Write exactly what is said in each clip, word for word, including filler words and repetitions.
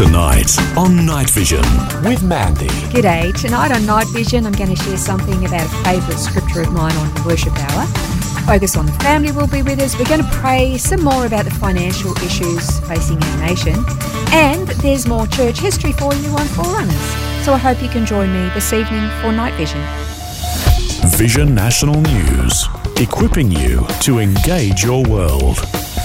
Tonight on Night Vision with Mandy. G'day. Tonight on Night Vision, I'm going to share something about a favourite scripture of mine on Worship Hour. Focus on the Family will be with us. We're going to pray some more about the financial issues facing our nation. And there's more church history for you on Forerunners. So I hope you can join me this evening for Night Vision. Vision National News, equipping you to engage your world.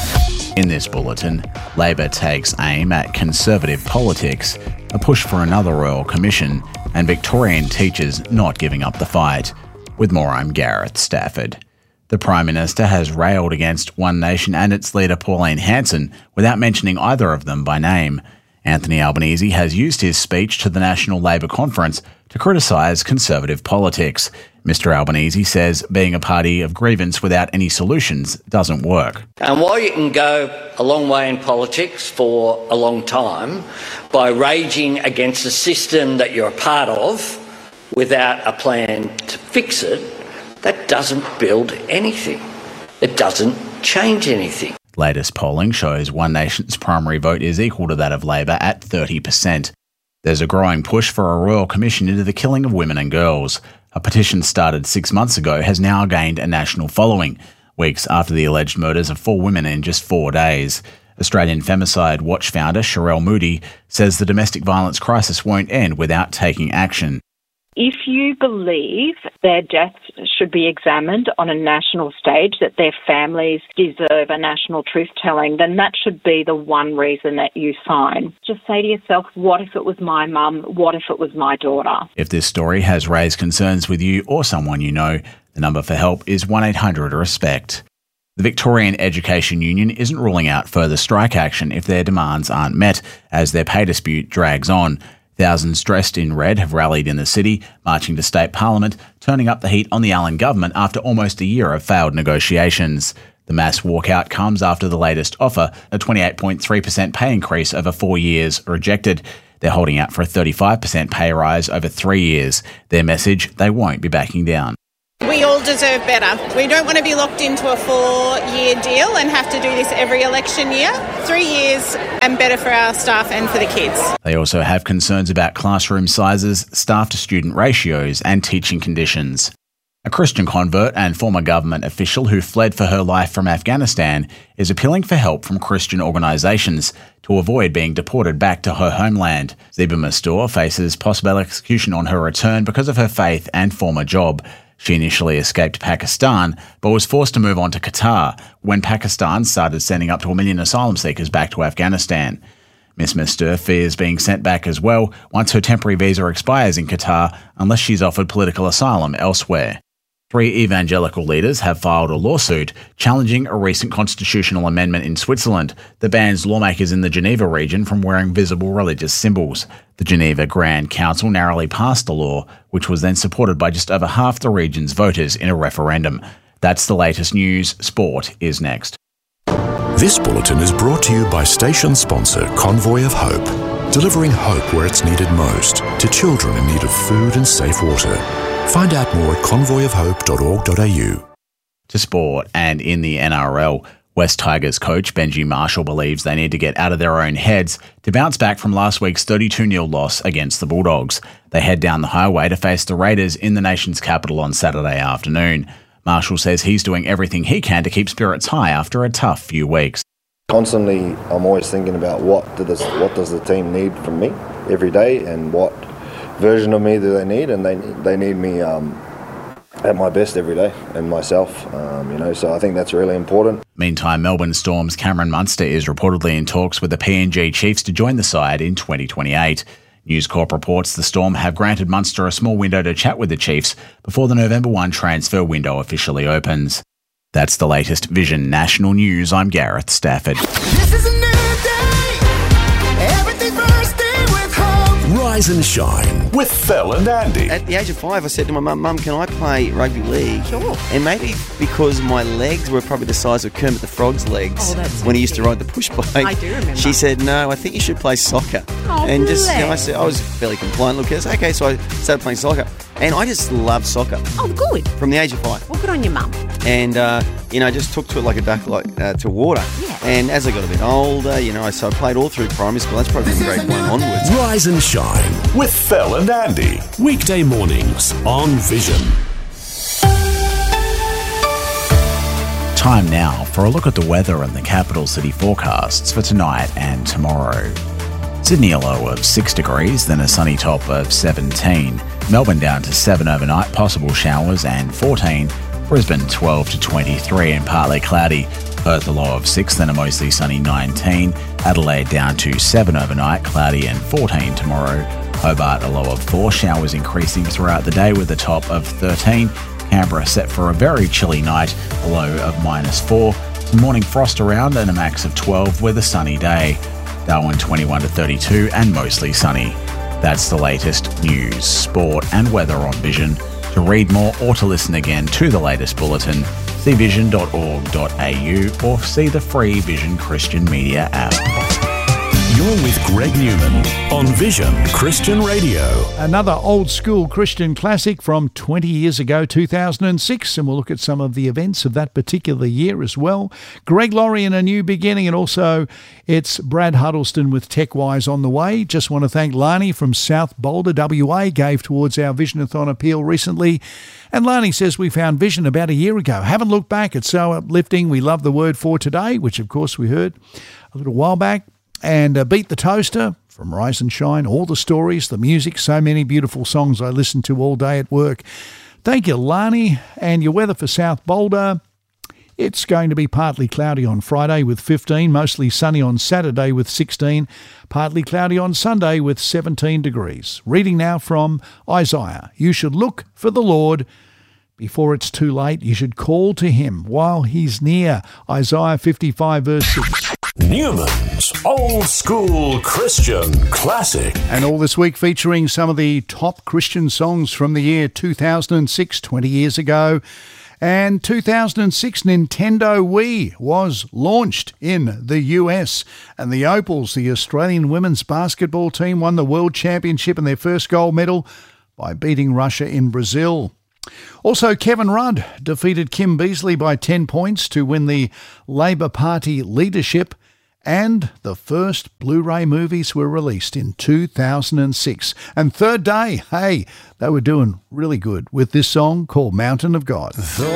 In this bulletin, Labor takes aim at conservative politics, a push for another Royal Commission, and Victorian teachers not giving up the fight. With more, I'm Gareth Stafford. The Prime Minister has railed against One Nation and its leader Pauline Hanson without mentioning either of them by name. Anthony Albanese has used his speech to the National Labor Conference to criticise conservative politics. Mister Albanese says being a party of grievance without any solutions doesn't work. And while you can go a long way in politics for a long time by raging against a system that you're a part of without a plan to fix it, that doesn't build anything. It doesn't change anything. Latest polling shows One Nation's primary vote is equal to that of Labor at thirty percent. There's a growing push for a Royal Commission into the killing of women and girls. A petition started six months ago has now gained a national following, weeks after the alleged murders of four women in just four days. Australian Femicide Watch founder Sherelle Moody says the domestic violence crisis won't end without taking action. If you believe their deaths should be examined on a national stage, that their families deserve a national truth-telling, then that should be the one reason that you sign. Just say to yourself, what if it was my mum? What if it was my daughter? If this story has raised concerns with you or someone you know, the number for help is one eight hundred RESPECT. The Victorian Education Union isn't ruling out further strike action if their demands aren't met, as their pay dispute drags on. Thousands dressed in red have rallied in the city, marching to state parliament, turning up the heat on the Allen government after almost a year of failed negotiations. The mass walkout comes after the latest offer, a twenty-eight point three percent pay increase over four years, rejected. They're holding out for a thirty-five percent pay rise over three years. Their message, they won't be backing down. We all deserve better. We don't want to be locked into a four-year deal and have to do this every election year. Three years and better for our staff and for the kids. They also have concerns about classroom sizes, staff-to-student ratios and teaching conditions. A Christian convert and former government official who fled for her life from Afghanistan is appealing for help from Christian organisations to avoid being deported back to her homeland. Ziba Mastur faces possible execution on her return because of her faith and former job. She initially escaped Pakistan, but was forced to move on to Qatar when Pakistan started sending up to a million asylum seekers back to Afghanistan. Miss Mastur fears being sent back as well once her temporary visa expires in Qatar unless she's offered political asylum elsewhere. Three evangelical leaders have filed a lawsuit challenging a recent constitutional amendment in Switzerland that bans lawmakers in the Geneva region from wearing visible religious symbols. The Geneva Grand Council narrowly passed the law, which was then supported by just over half the region's voters in a referendum. That's the latest news. Sport is next. This bulletin is brought to you by station sponsor Convoy of Hope, delivering hope where it's needed most to children in need of food and safe water. Find out more at convoy of hope dot org dot a u. To sport, and in the N R L, West Tigers coach Benji Marshall believes they need to get out of their own heads to bounce back from last week's thirty-two nil loss against the Bulldogs. They head down the highway to face the Raiders in the nation's capital on Saturday afternoon. Marshall says he's doing everything he can to keep spirits high after a tough few weeks. Constantly, I'm always thinking about what does what does the team need from me every day, and what version of me do they need, and they they need me um, at my best every day, and myself, um, you know. So I think that's really important. Meantime, Melbourne Storm's Cameron Munster is reportedly in talks with the P N G Chiefs to join the side in twenty twenty-eight. News Corp reports the Storm have granted Munster a small window to chat with the Chiefs before the November first transfer window officially opens. That's the latest Vision National News. I'm Gareth Stafford. This is a new day. Everything's bursting with hope. Rise and shine with Phil and Andy. At the age of five, I said to my mum, Mum, can I play rugby league? Sure. And maybe because my legs were probably the size of Kermit the Frog's legs Oh, that's when he used cute. to ride the push bike. I do remember. She said, no, I think you should play soccer. Oh, and just, you know, I bless. said, I was fairly compliant. Look, I said, okay, so I started playing soccer. And I just love soccer Oh, good. from the age of five. Well, good on your mum. And, uh, you know, just took to it like a duck like uh, to water. Yeah. And as I got a bit older, you know, I, so I played all through primary school. That's probably from grade one onwards. Rise and Shine with Fel and Andy. Weekday mornings on Vision. Time now for a look at the weather and the capital city forecasts for tonight and tomorrow. Sydney a low of six degrees, then a sunny top of seventeen. Melbourne down to seven overnight, possible showers, and fourteen. Brisbane twelve to twenty-three and partly cloudy. Perth a low of six, then a mostly sunny nineteen. Adelaide down to seven overnight, cloudy, and fourteen tomorrow. Hobart a low of four, showers increasing throughout the day with a top of thirteen. Canberra set for a very chilly night, a low of minus four. Some morning frost around and a max of twelve with a sunny day. Darwin twenty-one to thirty-two and mostly sunny. That's the latest news, sport and weather on Vision. To read more or to listen again to the latest bulletin, see vision dot org dot a u or see the free Vision Christian Media app. You're with Greg Newman on Vision Christian Radio. Another old school Christian classic from twenty years ago, two thousand six, and we'll look at some of the events of that particular year as well. Greg Laurie in A New Beginning, and also it's Brad Huddleston with TechWise on the way. Just want to thank Lani from South Boulder, W A, gave towards our Visionathon appeal recently. And Lani says we found Vision about a year ago. Haven't looked back. It's so uplifting. We love the word for today, which of course we heard a little while back. And uh, Beat the Toaster from Rise and Shine, all the stories, the music, so many beautiful songs I listen to all day at work. Thank you, Lani. And your weather for South Boulder, it's going to be partly cloudy on Friday with fifteen, mostly sunny on Saturday with sixteen, partly cloudy on Sunday with seventeen degrees. Reading now from Isaiah. You should look for the Lord before it's too late. You should call to him while he's near. Isaiah fifty-five verse six. Newman's Old School Christian Classic. And all this week featuring some of the top Christian songs from the year two thousand six, twenty years ago. And two thousand six, Nintendo Wii was launched in the U S. And the Opals, the Australian women's basketball team, won the World Championship and their first gold medal by beating Russia in Brazil. Also, Kevin Rudd defeated Kim Beazley by ten points to win the Labor Party leadership. And the first Blu-ray movies were released in two thousand six. And Third Day, hey, they were doing really good with this song called Mountain of God. Though